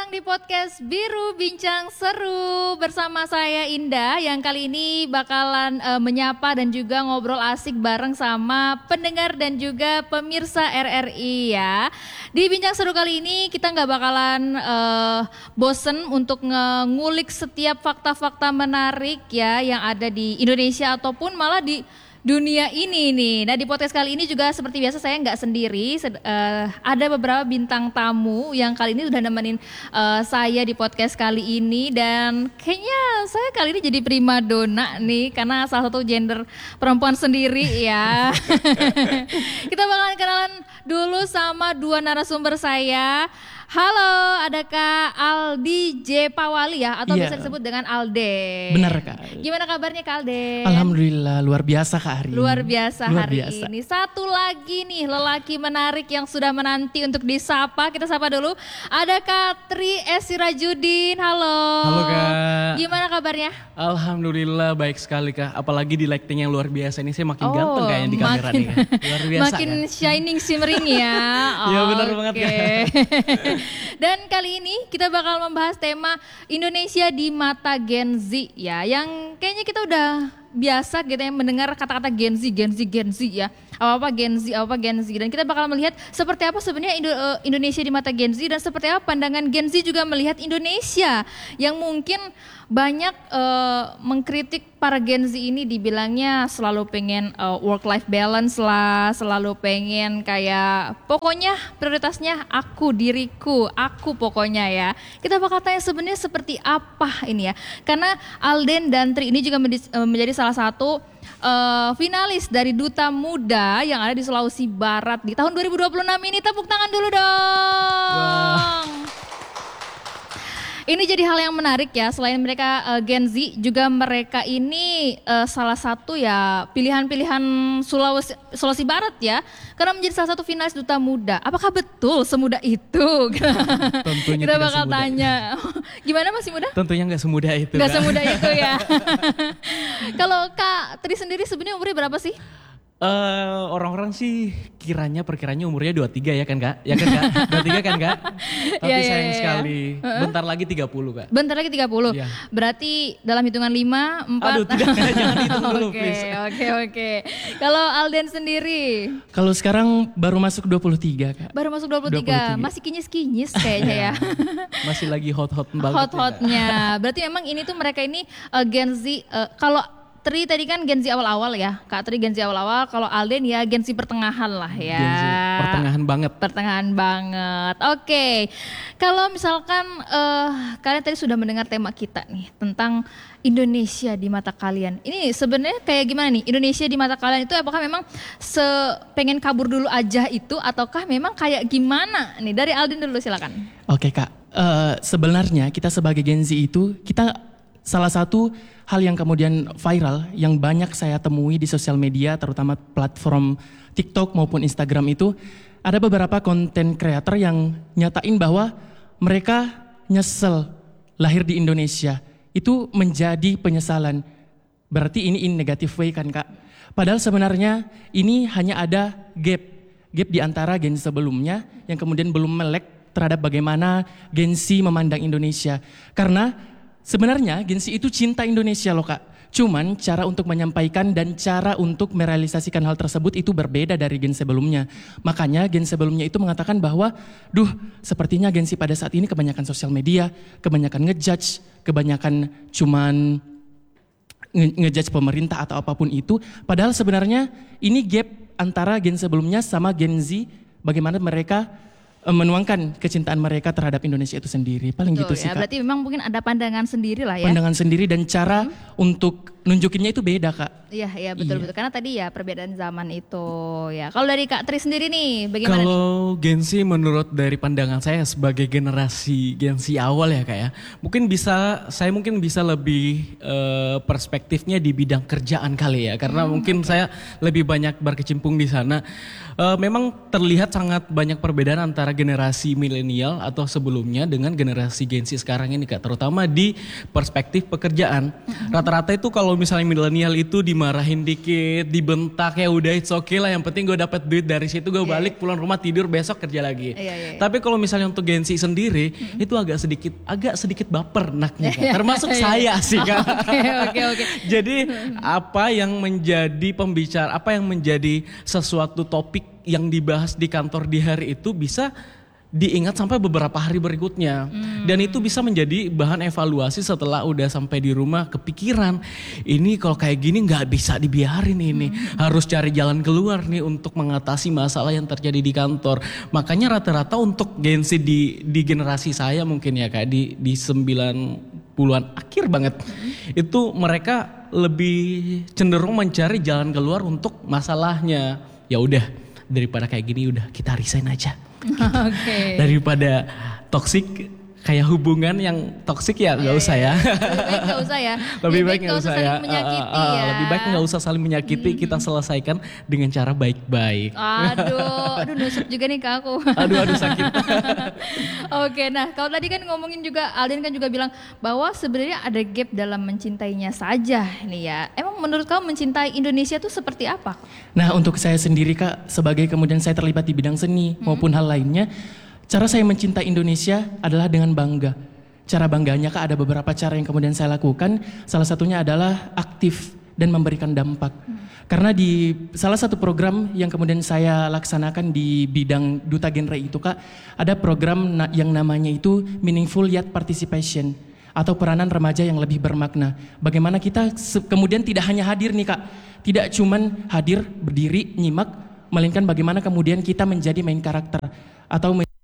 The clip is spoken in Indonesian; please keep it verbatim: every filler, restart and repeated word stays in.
datang di podcast Biru Bincang Seru bersama saya Indah yang kali ini bakalan uh, menyapa dan juga ngobrol asik bareng sama pendengar dan juga pemirsa R R I ya. Di Bincang Seru kali ini kita nggak bakalan uh, bosen untuk ngulik setiap fakta-fakta menarik ya yang ada di Indonesia ataupun malah di dunia ini nih. Nah di podcast kali ini juga seperti biasa saya nggak sendiri, uh, ada beberapa bintang tamu yang kali ini sudah nemenin uh, saya di podcast kali ini dan kayaknya saya kali ini jadi primadona nih karena salah satu gender perempuan sendiri ya. Kita bakalan kenalan dulu sama dua narasumber saya. Halo, ada Kak Aldi J. Pawali ya atau yeah. bisa disebut dengan Alde. Benar Kak. Gimana kabarnya Kak Alde? Alhamdulillah luar biasa Kak hari ini. Luar biasa luar hari biasa. ini. Satu lagi nih lelaki menarik yang sudah menanti untuk disapa. Kita sapa dulu. Ada Kak Tri S. Sirajudin. Halo. Halo Kak. Gimana kabarnya? Alhamdulillah baik sekali Kak. Apalagi di lighting yang luar biasa ini saya makin oh, ganteng kayaknya di kamera makin, nih Kak. Luar biasa Makin Kak. shining shimmering ya. Iya oh, benar banget Kak. Dan kali ini kita bakal membahas tema Indonesia di mata Gen Z ya. Yang kayaknya kita udah biasa gitu ya mendengar kata-kata Gen Z, Gen Z, Gen Z ya. Apa-apa Gen Z, apa-apa Gen Z. Dan kita bakal melihat seperti apa sebenarnya Indo, uh, Indonesia di mata Gen Z dan seperti apa pandangan Gen Z juga melihat Indonesia. Yang mungkin banyak uh, mengkritik para Gen Z ini dibilangnya selalu pengen uh, work-life balance lah, selalu pengen kayak pokoknya prioritasnya aku, diriku, aku pokoknya ya. Kita bakal tanya sebenarnya seperti apa ini ya. Karena Alden dan Tri ini juga menjadi salah satu uh, finalis dari Duta Muda yang ada di Sulawesi Barat di tahun dua ribu dua puluh enam ini. Tepuk tangan dulu dong. Wow. Ini jadi hal yang menarik ya, selain mereka uh, Gen Z, juga mereka ini uh, salah satu ya pilihan-pilihan Sulawesi, Sulawesi Barat ya, karena menjadi salah satu finalis Duta Muda. Apakah betul semudah itu? Tentunya kita tidak bakal semudah. tanya. Gimana masih muda? Tentunya nggak semudah itu. Nggak Kak. semudah itu ya. Kalau Kak Tri sendiri sebenarnya umurnya berapa sih? Uh, orang-orang sih kiranya perkiranya umurnya dua puluh tiga ya kan Kak? Ya kan Kak? dua puluh tiga kan Kak? Tapi ya, ya, sayang ya, sekali, ya. bentar lagi tiga puluh Kak. Bentar lagi tiga puluh? Ya. Berarti dalam hitungan lima, empat? Aduh tidak, jangan hitung dulu Oke, please. oke, oke. Kalau Alden sendiri? Kalau sekarang baru masuk dua puluh tiga Kak. Baru masuk dua puluh tiga, dua puluh tiga. Masih kinyis-kinyis kayaknya ya. Masih lagi hot-hot banget. Hot-hotnya, berarti memang ini tuh mereka ini uh, Gen Z, uh, kalau Tri tadi kan Gen Z awal-awal ya, Kak Tri Gen Z awal-awal, kalau Alden ya Gen Z pertengahan lah ya. Gen Z pertengahan banget. Pertengahan banget, oke. Okay. Kalau misalkan uh, kalian tadi sudah mendengar tema kita nih tentang Indonesia di mata kalian. Ini sebenarnya kayak gimana nih Indonesia di mata kalian itu apakah memang sepengen kabur dulu aja itu ataukah memang kayak gimana nih? Dari Alden dulu silakan. Oke Kak, uh, sebenarnya kita sebagai Gen Z itu kita salah satu hal yang kemudian viral yang banyak saya temui di sosial media terutama platform TikTok maupun Instagram itu ada beberapa konten kreator yang nyatain bahwa mereka nyesel lahir di Indonesia. Itu menjadi penyesalan. Berarti ini in negative way kan Kak. Padahal sebenarnya ini hanya ada gap. Gap di antara Gen Z sebelumnya yang kemudian belum melek terhadap bagaimana Gen Z memandang Indonesia. Karena sebenarnya Gen Z itu cinta Indonesia loh Kak. Cuman cara untuk menyampaikan dan cara untuk merealisasikan hal tersebut itu berbeda dari Gen Z sebelumnya. Makanya Gen Z sebelumnya itu mengatakan bahwa duh sepertinya Gen Z pada saat ini kebanyakan sosial media, kebanyakan ngejudge, kebanyakan cuman ngejudge pemerintah atau apapun itu. Padahal sebenarnya ini gap antara Gen Z sebelumnya sama Gen Z bagaimana mereka menuangkan kecintaan mereka terhadap Indonesia itu sendiri. Paling Betul, gitu sih ya. Kak. Berarti memang mungkin ada pandangan sendiri lah ya. Pandangan sendiri dan cara hmm. untuk nunjukinnya itu beda Kak. Iya, iya betul-betul. Iya. Karena tadi ya perbedaan zaman itu ya. Kalau dari Kak Tri sendiri nih bagaimana nih? Kalau Gen Z menurut dari pandangan saya sebagai generasi Gen Z awal ya Kak ya. Mungkin bisa, saya mungkin bisa lebih uh, perspektifnya di bidang kerjaan kali ya. Karena hmm, mungkin okay. saya lebih banyak berkecimpung di sana. Uh, memang terlihat sangat banyak perbedaan antara generasi milenial atau sebelumnya dengan generasi Gen Z sekarang ini Kak. Terutama di perspektif pekerjaan. Hmm. Rata-rata itu kalau kalau misalnya milenial itu dimarahin dikit, dibentak ya udah it's okay lah. Yang penting gue dapat duit dari situ, gue balik pulang rumah tidur besok kerja lagi. Iya, iya, iya. Tapi kalau misalnya untuk Gen Z sendiri hmm. itu agak sedikit agak sedikit baper naknya kan. Termasuk saya sih kan. Oke oke oke. Jadi apa yang menjadi pembicara, apa yang menjadi sesuatu topik yang dibahas di kantor di hari itu bisa diingat sampai beberapa hari berikutnya. Hmm. Dan itu bisa menjadi bahan evaluasi setelah udah sampai di rumah kepikiran. Ini kalau kayak gini gak bisa dibiarin ini. Hmm. Harus cari jalan keluar nih untuk mengatasi masalah yang terjadi di kantor. Makanya rata-rata untuk Gen Z di, di generasi saya mungkin ya kayak di, di sembilan puluhan akhir banget. Hmm. Itu mereka lebih cenderung mencari jalan keluar untuk masalahnya. Ya udah daripada kayak gini udah kita resign aja. Gitu. Okay. Daripada toksik kayak hubungan yang toksik ya nggak usah ya. Lebih baik nggak usah ya. Lebih baik nggak usah ya. Menyakiti uh, uh, uh, ya. Lebih baik nggak usah saling menyakiti. Hmm. Kita selesaikan dengan cara baik-baik. Aduh, aduh nusuk juga nih ke aku. Aduh, aduh sakit. Oke, nah kalau tadi kan ngomongin juga Aldin kan juga bilang bahwa sebenarnya ada gap dalam mencintainya saja nih ya. Emang menurut kamu mencintai Indonesia tuh seperti apa? Nah untuk saya sendiri Kak, sebagai kemudian saya terlibat di bidang seni hmm. maupun hal lainnya, cara saya mencintai Indonesia adalah dengan bangga. Cara bangganya Kak ada beberapa cara yang kemudian saya lakukan. Salah satunya adalah aktif dan memberikan dampak. Hmm. Karena di salah satu program yang kemudian saya laksanakan di bidang Duta Genre itu Kak, ada program na- yang namanya itu Meaningful Youth Participation atau peranan remaja yang lebih bermakna. Bagaimana kita se- kemudian tidak hanya hadir nih Kak, tidak cuman hadir, berdiri, nyimak, melainkan bagaimana kemudian kita menjadi main karakter atau